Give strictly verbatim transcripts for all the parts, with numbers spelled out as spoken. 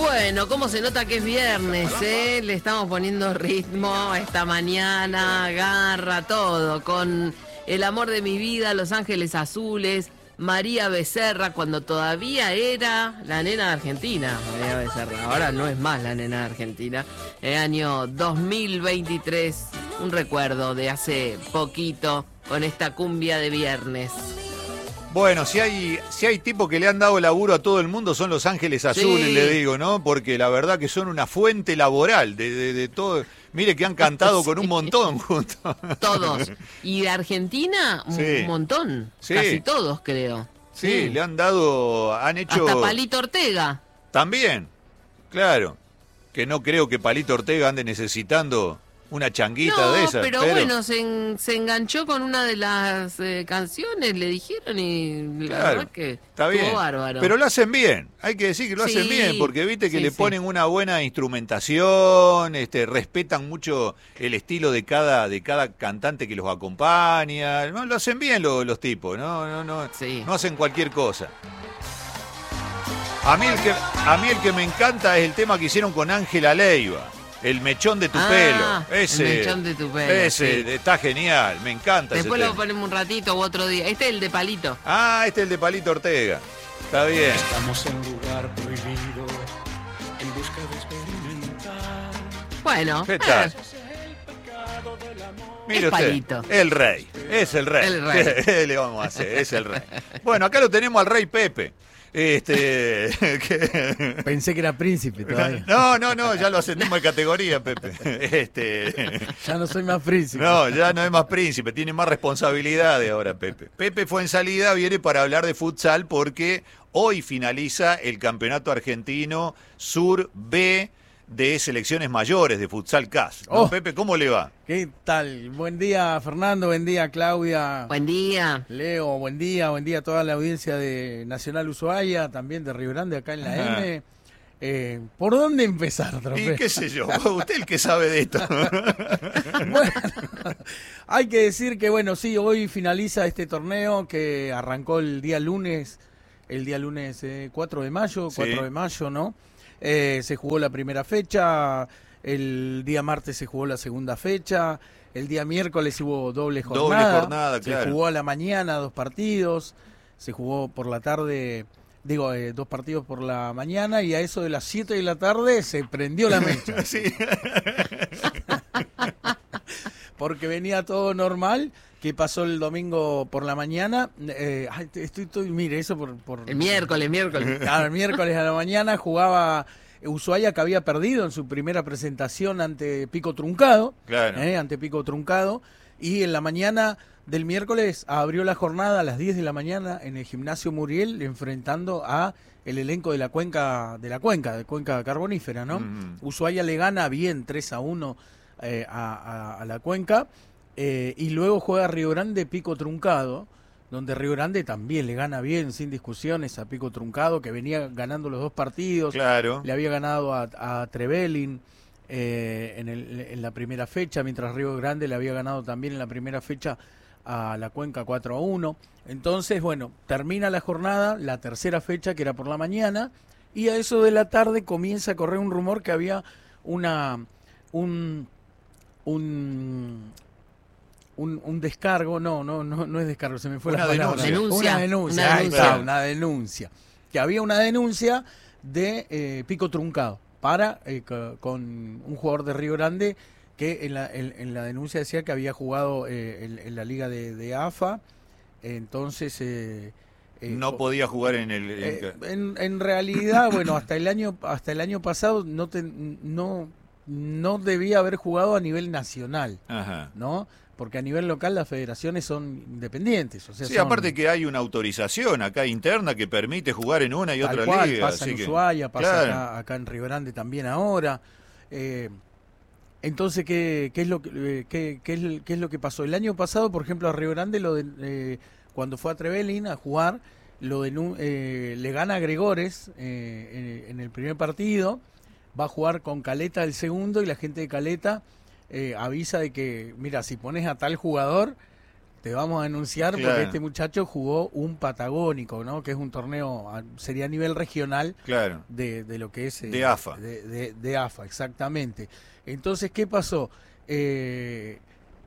Bueno, cómo se nota que es viernes, ¿eh? Le estamos poniendo ritmo esta mañana, garra, todo, con El amor de mi vida, Los Ángeles Azules, María Becerra, cuando todavía era la nena de Argentina, María Becerra, ahora no es más la nena de Argentina, el año dos mil veintitrés, un recuerdo de hace poquito, con esta cumbia de viernes. Bueno, si hay si hay tipos que le han dado laburo a todo el mundo son Los Ángeles Azules, sí. Le digo, ¿no? Porque la verdad que son una fuente laboral de, de, de todo. Mire que han cantado sí. con un montón juntos. Todos. Y de Argentina, un sí. montón. Sí. Casi todos, creo. Sí, sí, le han dado, han hecho... Hasta Palito Ortega. También, claro. Que no creo que Palito Ortega ande necesitando... una changuita no, de esas. Pero, pero bueno, se, en, se enganchó con una de las eh, canciones, le dijeron y la claro, verdad que está bien. Estuvo bárbaro. Pero lo hacen bien, hay que decir que lo sí, hacen bien, porque viste que sí, le sí. ponen una buena instrumentación, este, respetan mucho el estilo de cada, de cada cantante que los acompaña, ¿no? Lo hacen bien lo, los tipos, no, no, no, sí. no hacen cualquier cosa. A mí, el que, a mí el que me encanta es el tema que hicieron con Ángela Leiva. El mechón de tu ah, pelo. Ese, el mechón de tu pelo. Ese sí. está genial, me encanta. Después ese lo tema. ponemos un ratito u otro día. Este es el de Palito. Ah, este es el de Palito Ortega. Está bien. Estamos en lugar prohibido, en busca de experimentar. Bueno. ¿Qué tal? Eh. Mire es usted, Palito. El rey. Es el rey. El rey. ¿Qué le vamos a hacer? Es el rey. Bueno, acá lo tenemos al rey Pepe. Este que... Pensé que era príncipe todavía. No, no, no, ya lo ascendimos de categoría, Pepe. Este Ya no soy más príncipe. No, ya no es más príncipe, tiene más responsabilidades ahora, Pepe. Pepe fue en salida, viene para hablar de futsal porque hoy finaliza el campeonato argentino Sur B de selecciones mayores de Futsal C A S. ¿No, oh, Pepe, cómo le va? ¿Qué tal? Buen día, Fernando, buen día, Claudia. Buen día. Leo, buen día, buen día a toda la audiencia de Nacional Ushuaia, también de Río Grande, acá en la Ajá. M. Eh, ¿Por dónde empezar, Trofeo? Y qué sé yo, usted el que sabe de esto. Bueno, hay que decir que, bueno, sí, hoy finaliza este torneo que arrancó el día lunes, el día lunes eh, cuatro de mayo, cuatro sí. de mayo, ¿no? Eh, se jugó la primera fecha, el día martes se jugó la segunda fecha, el día miércoles hubo doble jornada, doble jornada se claro. jugó a la mañana dos partidos, se jugó por la tarde, digo, eh, dos partidos por la mañana y a eso de las siete de la tarde se prendió la mecha. Sí. Porque venía todo normal. ¿Qué pasó el domingo por la mañana? Eh, estoy, estoy, mire, eso por, por... El miércoles, miércoles. Claro, el miércoles a la mañana jugaba Ushuaia, que había perdido en su primera presentación ante Pico Truncado. Claro. Eh, ante Pico Truncado. Y en la mañana del miércoles abrió la jornada a las diez de la mañana en el Gimnasio Muriel, enfrentando a el elenco de la cuenca, de la cuenca, de Cuenca Carbonífera, ¿no? Mm. Ushuaia le gana bien tres a uno eh, a, a, a la Cuenca. Eh, y luego juega Río Grande Pico Truncado, donde Río Grande también le gana bien, sin discusiones, a Pico Truncado, que venía ganando los dos partidos. Claro. Le había ganado a, a Trevelin eh, en, el, en la primera fecha, mientras Río Grande le había ganado también en la primera fecha a la Cuenca cuatro a uno. Entonces, bueno, termina la jornada, la tercera fecha, que era por la mañana, y a eso de la tarde comienza a correr un rumor que había una... un... un Un, un descargo, no, no, no, no es descargo, se me fue una la palabra. Denuncia. Una denuncia. Una Ahí denuncia. está, una denuncia. Que había una denuncia de eh, Pico Truncado para eh, con un jugador de Río Grande que en la, en, en la denuncia decía que había jugado eh, en, en la liga de, de A F A, entonces eh, eh, no podía jugar en el en... Eh, en, en realidad, bueno, hasta el año hasta el año pasado no te, no no debía haber jugado a nivel nacional. Ajá. ¿No? Porque a nivel local las federaciones son independientes. O sea, sí, son... aparte que hay una autorización acá interna que permite jugar en una y Tal otra cual, liga. Pasa así en que... Ushuaia, pasa claro. acá, acá en Río Grande también ahora. Eh, entonces, ¿qué, qué, es lo que, eh, qué, qué, es, ¿qué es lo que pasó? El año pasado, por ejemplo, a Río Grande, lo de, eh, cuando fue a Trevelin a jugar, lo de, eh, le gana a Gregores eh, en, en el primer partido, va a jugar con Caleta el segundo y la gente de Caleta... Eh, avisa de que, mira, si pones a tal jugador, te vamos a denunciar Claro. porque este muchacho jugó un patagónico, ¿no? Que es un torneo, a- sería a nivel regional Claro. de, de lo que es... eh, De A F A. De, de- de A F A, exactamente. Entonces, ¿qué pasó? Eh,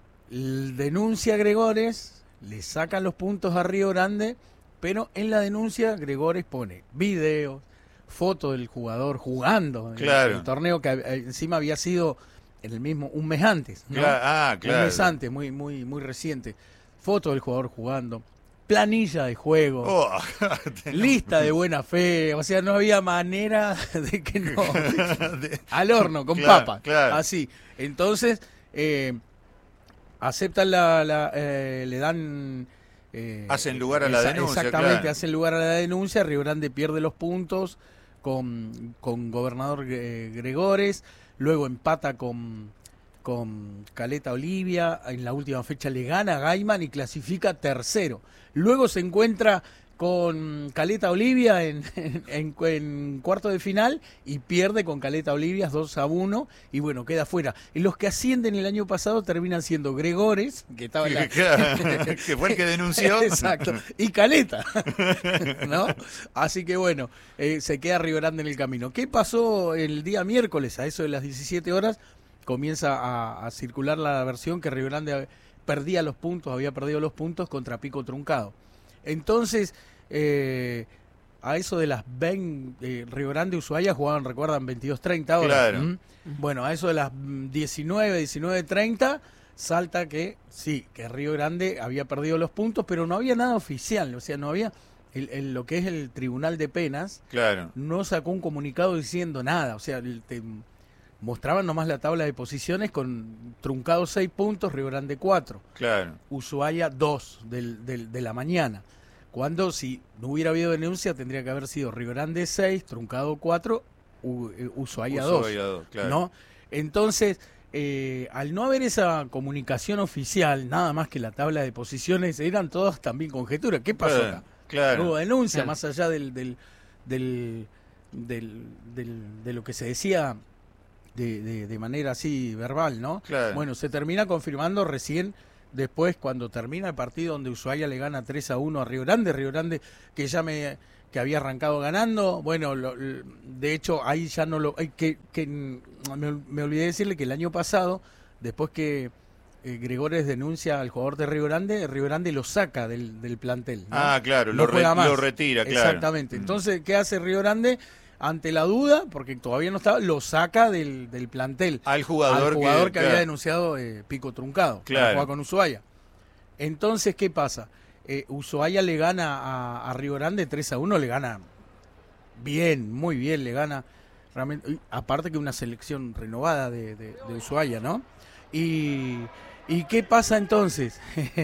l- denuncia a Gregores, le sacan los puntos a Río Grande, pero en la denuncia Gregores pone videos, fotos del jugador jugando en Claro. el torneo que eh, encima había sido en el mismo, un mes antes, ¿no? Cla- ah, claro. Un mes antes, muy, muy, muy reciente. Foto del jugador jugando, planilla de juego, Oh, lista de buena fe, o sea, no había manera de que no. Al horno, con Claro, papa, claro. así. Entonces, eh, aceptan la, la, eh, le dan... eh, Hacen lugar a la esa- denuncia, Exactamente, claro. hacen lugar a la denuncia, Río Grande pierde los puntos con, con Gobernador eh, Gregores, luego empata con, con Caleta Olivia, en la última fecha le gana a Gaiman y clasifica tercero. Luego se encuentra con Caleta Olivia en, en, en- en cuarto de final y pierde con Caleta Olivia dos a uno y bueno, queda fuera. Y los que ascienden el año pasado terminan siendo Gregores, que estaba en la... que fue el que denunció. Exacto, y Caleta, ¿no? Así que bueno, eh, se queda Río Grande en el camino. ¿Qué pasó el día miércoles? A eso de las diecisiete horas comienza a, a circular la versión que Río Grande perdía los puntos, había perdido los puntos contra Pico Truncado. Entonces, eh, a eso de las veinte, eh, Río Grande y Ushuaia jugaban, recuerdan, veintidós treinta horas. Claro. ¿Mm? Bueno, a eso de las mm, diecinueve, diecinueve treinta salta que sí, que Río Grande había perdido los puntos, pero no había nada oficial, o sea, no había el, el- lo que es el Tribunal de Penas, Claro. no sacó un comunicado diciendo nada, o sea, el- te mostraban nomás la tabla de posiciones con Truncado seis puntos, Río Grande cuatro, Claro. Ushuaia dos del, del- de la mañana, cuando si no hubiera habido denuncia tendría que haber sido Río Grande seis, Truncado cuatro, U- eh, Ushuaia dos. Ushuaia dos, claro. ¿No? Entonces, eh, al no haber esa comunicación oficial, nada más que la tabla de posiciones, eran todas también conjeturas. ¿Qué pasó Claro, acá? claro. No hubo denuncia, Claro. más allá del, del, del, del- del- de lo que se decía de, de- de manera así verbal, ¿no? Claro. Bueno, se termina confirmando recién después, cuando termina el partido donde Ushuaia le gana tres a uno a Río Grande, Río Grande que ya me que había arrancado ganando, bueno, lo- l- de hecho ahí ya no lo, ay, que, que mm, me, ol- me olvidé decirle que el año pasado, después que eh, Gregores denuncia al jugador de Río Grande, Río Grande lo saca del, del plantel. ¿no? Ah, claro, No lo, re- juega más. lo retira, claro. Exactamente. Mm. Entonces, ¿qué hace Río Grande? Ante la duda, porque todavía no estaba, lo saca del, del plantel. Al jugador, al jugador que, claro. había denunciado eh, Pico Truncado, para Claro. jugar con Ushuaia. Entonces, ¿qué pasa? Eh, Ushuaia le gana a, a Río Grande tres a uno, le gana bien, muy bien, le gana realmente, y aparte que una selección renovada de, de, de Ushuaia, ¿no? Y, ¿y qué pasa entonces?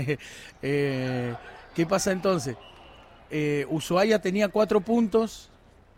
Eh, ¿Qué pasa entonces? Eh, Ushuaia tenía cuatro puntos,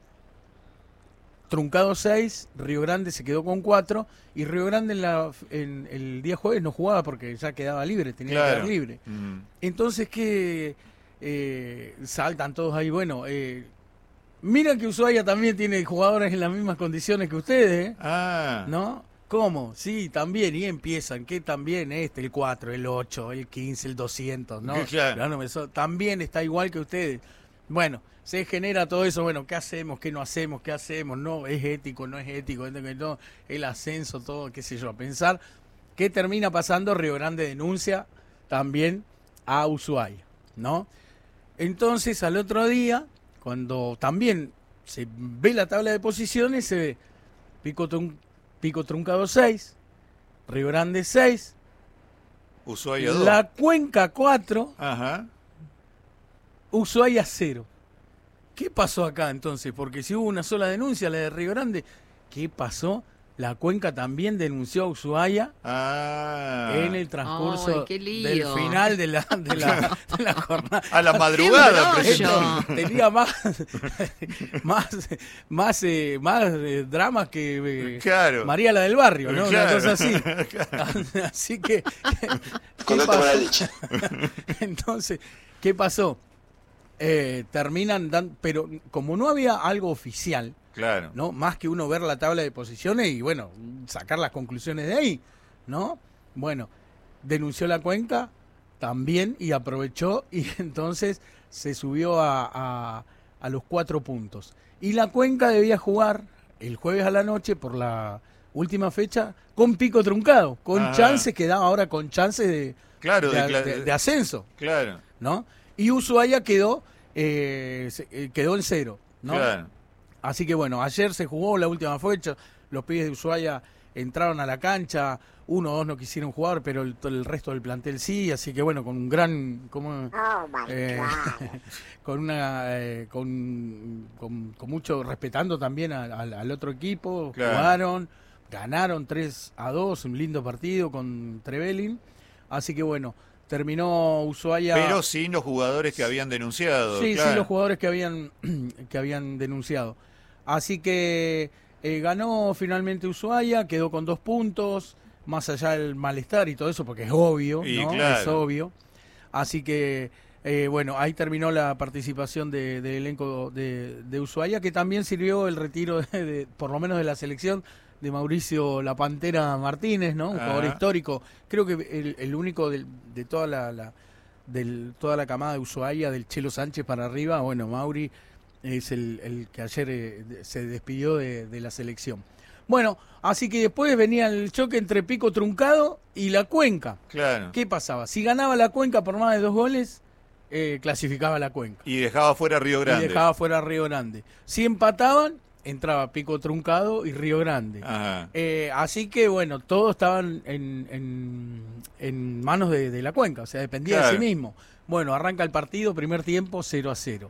Truncado seis, Río Grande se quedó con cuatro y Río Grande en, la, en el día jueves no jugaba porque ya quedaba libre, tenía que Claro. quedar libre. Mm. Entonces que eh, saltan todos ahí, bueno, eh, mira que Ushuaia también tiene jugadores en las mismas condiciones que ustedes, ¿eh? Ah. ¿No? ¿Cómo? Sí, también, y empiezan, que también este, el cuatro, el ocho, el quince, el doscientos, ¿no? Claro. Claro, no, eso también está igual que ustedes. Bueno, se genera todo eso, bueno, ¿qué hacemos? ¿Qué no hacemos? ¿Qué hacemos? No, es ético, no es ético, no, el ascenso, todo, qué sé yo, a pensar. ¿Qué termina pasando? Río Grande denuncia también a Ushuaia, ¿no? Entonces, al otro día, cuando también se ve la tabla de posiciones, se ve Pico, Trun- Pico Truncado seis, Río Grande seis, Ushuaia dos. La Cuenca cuatro, Ajá. Ushuaia cero. ¿Qué pasó acá entonces? Porque si hubo una sola denuncia, la de Río Grande, ¿qué pasó? La Cuenca también denunció a Ushuaia Ah. en el transcurso Ay, qué lío. del final de la, de la, de la jornada. A la madrugada ¡Qué presentó. embrollo! Tenía más más más eh, más eh, dramas que eh, Claro. María la del barrio, ¿no? Claro. Una cosa así. Así que ¿qué Con esto mala pasó? leche. Entonces, ¿qué pasó? Eh, terminan dando, pero como no había algo oficial, Claro. ¿no? Más que uno ver la tabla de posiciones y bueno, sacar las conclusiones de ahí, ¿no? Bueno, denunció la Cuenca, también, y aprovechó, y entonces se subió a, a, a los cuatro puntos. Y la Cuenca debía jugar el jueves a la noche por la última fecha con Pico Truncado, con Ajá. chances, quedaba ahora con chances de, Claro, de, de cla- de- de ascenso, Claro, ¿no? Y Ushuaia quedó, eh, se- eh, quedó en cero, ¿no? claro. Así que bueno, ayer se jugó la última fecha, los pibes de Ushuaia entraron a la cancha, uno o dos no quisieron jugar, pero el, el resto del plantel sí, así que bueno, con un gran, como, eh, con una, eh, con, con, con mucho, respetando también al, al- al otro equipo, Claro. jugaron, ganaron tres a dos, un lindo partido con Trevelin, así que bueno, terminó Ushuaia. Pero sin los jugadores que habían denunciado. Sí, claro. sí, los jugadores que habían que habían denunciado. Así que eh, ganó finalmente Ushuaia, quedó con dos puntos, más allá del malestar y todo eso, porque es obvio, Y ¿no? claro. Es obvio. Así que, eh, bueno, ahí terminó la participación del de, elenco de, de Ushuaia, que también sirvió el retiro, de, de- por lo menos de la selección, de Mauricio La Pantera Martínez, ¿no? Un Ajá. jugador histórico. Creo que el, el único del- de toda la... la del toda la camada de Ushuaia, del Chelo Sánchez para arriba, bueno, Mauri es el, el que ayer eh, de- se despidió de, de la selección. Bueno, así que después venía el choque entre Pico Truncado y la Cuenca. Claro. ¿Qué pasaba? Si ganaba la Cuenca por más de dos goles, eh, clasificaba la Cuenca. Y dejaba fuera Río Grande. Y dejaba fuera a Río Grande. Si empataban, entraba Pico Truncado y Río Grande. Ajá. Eh, así que bueno, todos estaban en, en, en manos de, de la Cuenca, o sea, dependía Claro. de sí mismo. Bueno, arranca el partido, primer tiempo, cero a cero.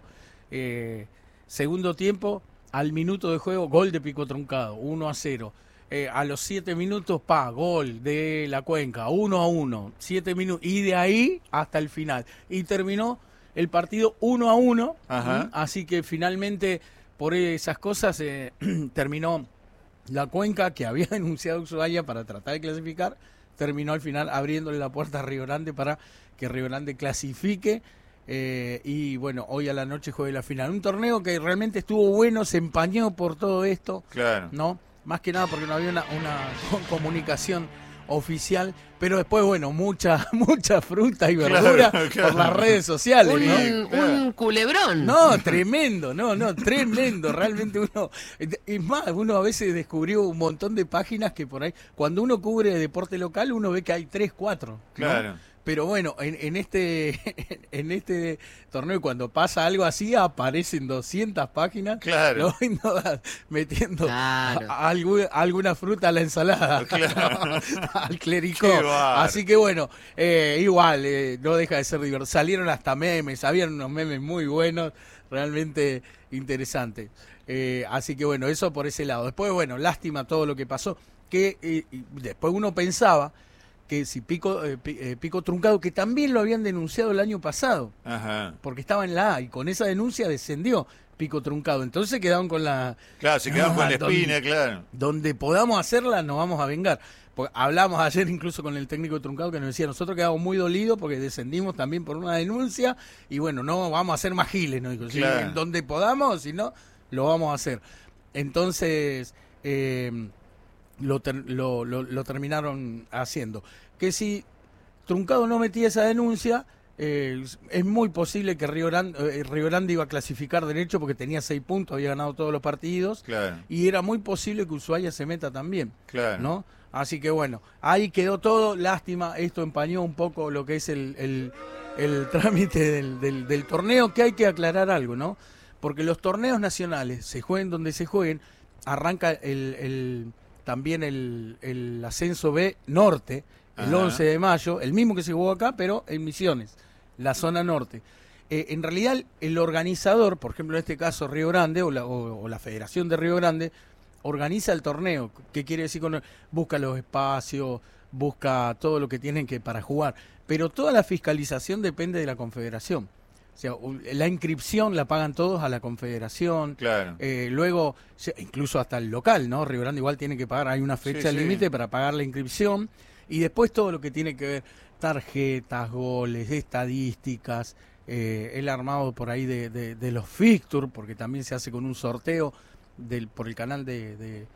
Eh, segundo tiempo, al minuto de juego, gol de Pico Truncado, uno a cero. Eh, a los siete minutos, pa, gol de la Cuenca, uno a uno. siete minutos, y de ahí hasta el final. Y terminó el partido uno a uno, Ajá. así que finalmente, por esas cosas, eh, terminó la Cuenca, que había denunciado a Ushuaia para tratar de clasificar, terminó al final abriéndole la puerta a Río Grande para que Río Grande clasifique. Eh, y bueno, hoy a la noche juegue la final. Un torneo que realmente estuvo bueno, se empañó por todo esto, Claro. ¿no? Más que nada porque no había una, una comunicación oficial, pero después, bueno, mucha mucha fruta y Claro, verdura claro. por las redes sociales, Un, ¿no? claro. un culebrón. No, tremendo, no, no, tremendo. Realmente uno, es más, uno a veces descubrió un montón de páginas que por ahí, cuando uno cubre deporte local, uno ve que hay tres, cuatro. ¿no? Claro. Pero bueno, en, en este en este torneo, cuando pasa algo así, aparecen doscientas páginas, Claro. ¿no? Y no, metiendo Claro. a- a algún- alguna fruta a la ensalada, Claro. ¿no? Al clericó. Qué bárbaro. Así que bueno, eh, igual, eh, no deja de ser divertido. Salieron hasta memes, habían unos memes muy buenos, realmente interesantes. Eh, así que bueno, eso por ese lado. Después, bueno, lástima todo lo que pasó, que eh, y después uno pensaba que si Pico, eh, Pi- eh, Pico Truncado, que también lo habían denunciado el año pasado, Ajá. porque estaba en la A, y con esa denuncia descendió Pico Truncado. Entonces quedaron con la... Claro, se quedaron Ah, con la donde- espina, claro. Donde podamos hacerla, nos vamos a vengar. Porque hablamos ayer incluso con el técnico de Truncado que nos decía, nosotros quedamos muy dolidos porque descendimos también por una denuncia, y bueno, no vamos a hacer más giles, nos dijo. Sí, Claro. en donde podamos, si no, lo vamos a hacer. Entonces... Eh, Lo, ter- lo, lo, lo terminaron haciendo. Que si Truncado no metía esa denuncia, eh, es muy posible que Río Grande, eh, Río Grande iba a clasificar derecho porque tenía seis puntos, había ganado todos los partidos, Claro. y era muy posible que Ushuaia se meta también, Claro. ¿no? Así que bueno, ahí quedó todo, lástima, esto empañó un poco lo que es el, el, el trámite del, del, del torneo, que hay que aclarar algo, ¿no? Porque los torneos nacionales, se jueguen donde se jueguen, arranca el... el también el, el ascenso B norte, el Ajá. once de mayo, el mismo que se jugó acá, pero en Misiones, la zona norte. Eh, en realidad, el organizador, por ejemplo, en este caso Río Grande, o la, o, o la Federación de Río Grande, organiza el torneo. ¿Qué quiere decir con busca los espacios, busca todo lo que tienen que para jugar? Pero toda la fiscalización depende de la Confederación. O sea, la inscripción la pagan todos a la Confederación. Claro. Eh, luego, incluso hasta el local, ¿no? Río Grande igual tiene que pagar, hay una fecha Sí, sí. límite para pagar la inscripción. Y después todo lo que tiene que ver, tarjetas, goles, estadísticas, eh, el armado por ahí de, de, de los fixtures, porque también se hace con un sorteo del, por el canal de, de,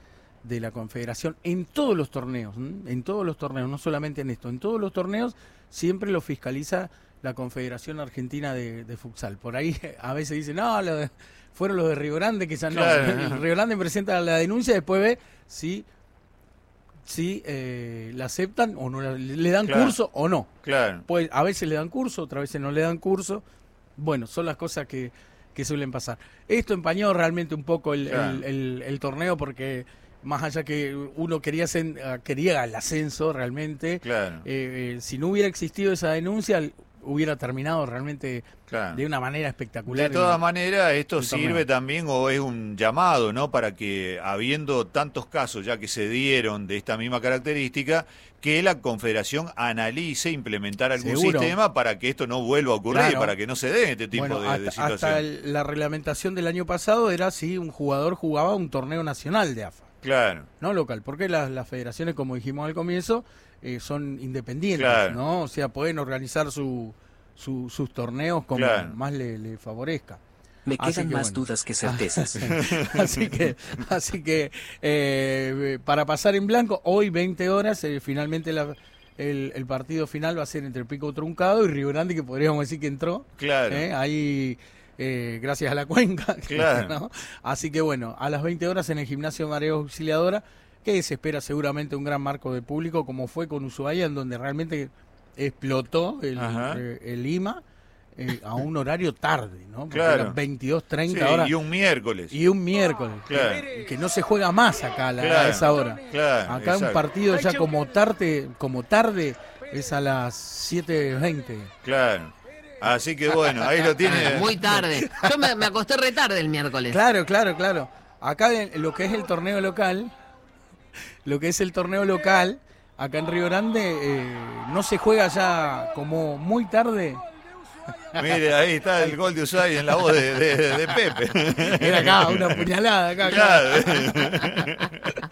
de la Confederación en todos los torneos, ¿m? en todos los torneos, no solamente en esto, en todos los torneos siempre lo fiscaliza la Confederación Argentina de, de Futsal. Por ahí a veces dicen, no, lo de, fueron los de Río Grande que ya no. Claro. El Río Grande presenta la denuncia y después ve si, si eh, la aceptan o no, le dan Claro. curso o no. Claro. Pues a veces le dan curso, otras veces no le dan curso. Bueno, son las cosas que, que suelen pasar. Esto empañó realmente un poco el, Claro. el, el, el torneo porque más allá que uno quería sen- quería el ascenso realmente, Claro. eh, eh, si no hubiera existido esa denuncia hubiera terminado realmente Claro. de una manera espectacular. De todas el- maneras, esto el sirve torneo. también o es un llamado, ¿no? Para que, habiendo tantos casos ya que se dieron de esta misma característica, que la Confederación analice implementar algún Seguro. sistema para que esto no vuelva a ocurrir, Claro. para que no se den este tipo Bueno, de, hasta, de hasta situaciones. el- la reglamentación del año pasado era si un jugador jugaba un torneo nacional de A F A. Claro, No local, porque las, las federaciones, como dijimos al comienzo, eh, son independientes, Claro. ¿no? O sea, pueden organizar su, su- sus torneos como Claro. más le, le favorezca. Me Así quedan que más bueno. dudas que certezas. así que, así que eh, para pasar en blanco, hoy veinte horas, eh, finalmente la- el, el partido final va a ser entre Pico Truncado y Río Grande, que podríamos decir que entró. claro. ¿eh? Ahí, eh, gracias a la cuenca. Claro. ¿no? Así que bueno, a las veinte horas en el gimnasio Marea Auxiliadora, que se espera seguramente un gran marco de público, como fue con Ushuaia, en donde realmente explotó el, Ajá. eh, el Lima eh, a un horario tarde, ¿no? Porque Claro. eran veintidós treinta Sí, horas. y un miércoles. Y un miércoles, Claro. que, que no se juega más acá a, la- Claro. a esa hora. Claro, Acá un exacto. partido ya como tarde, como tarde es a las siete veinte. Claro. Así que bueno, ahí lo tiene. Muy tarde. Yo me, me acosté re tarde el miércoles. Claro, claro, claro. Acá en lo que es el torneo local, lo que es el torneo local, acá en Río Grande, eh, no se juega ya como muy tarde. Mire, ahí está el gol de Ushuaia en la voz de, de- de Pepe. Era acá, una puñalada acá. acá. Claro.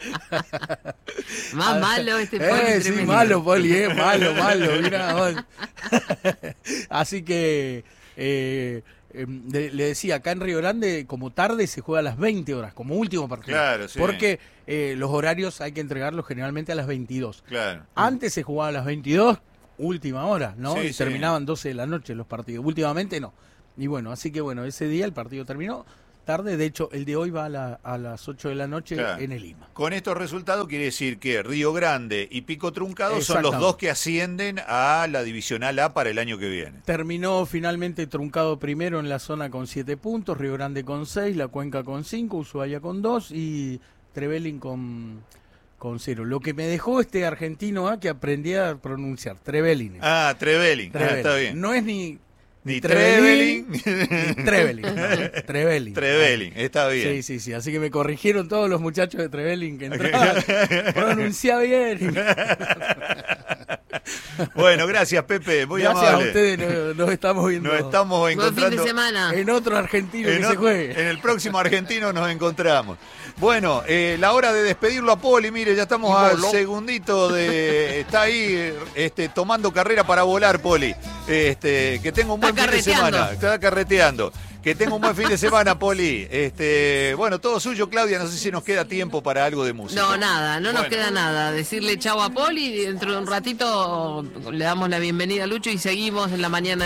Más malo este Poli. Eh, sí, tremendo. malo, Poli, eh, malo, malo. Mirá, vos. Así que eh, eh, le, le decía, acá en Río Grande, como tarde se juega a las veinte horas, como último partido. Claro, sí. Porque eh, los horarios hay que entregarlos generalmente a las veintidós. Claro. Antes se jugaba a las veintidós, última hora, ¿no? Sí, y sí. terminaban doce de la noche los partidos. Últimamente no. Y bueno, así que bueno, ese día el partido terminó tarde. De hecho, el de hoy va a, la- a las ocho de la noche Claro. en el Lima. Con estos resultados quiere decir que Río Grande y Pico Truncado son los Exactamente. dos que ascienden a la Divisional A para el año que viene. Terminó finalmente Truncado primero en la zona con siete puntos, Río Grande con seis, La Cuenca con cinco, Ushuaia con dos y Trevelin con, con cero. Lo que me dejó este argentino A que aprendí a pronunciar, Trevelin. Ah, Trevelin. Ah, Trevelin. está bien. No es ni, Ni Trevelin, Trevelin. ni Trevelin. no, Trevelin. Trevelin, está bien. Sí, sí, sí. Así que me corrigieron todos los muchachos de Trevelin que entraban. Pronuncia bien. Bueno, gracias Pepe, muy Gracias amable. a ustedes nos, nos estamos viendo. Nos estamos Buen fin encontrando. de semana. En otro argentino En, que o- se juegue. en el próximo argentino nos encontramos. Bueno, eh, la hora de despedirlo a Poli, mire, ya estamos Y al voló. segundito de... Está ahí este, tomando carrera para volar, Poli. Este, que tenga un buen Está fin de carreteando. semana. Está carreteando. Que tenga un buen fin de semana, Poli. Este, bueno, todo suyo, Claudia. No sé si nos queda tiempo para algo de música. No, nada, no nos Bueno. queda nada. Decirle chau a Poli y dentro de un ratito le damos la bienvenida a Lucho y seguimos en la mañana.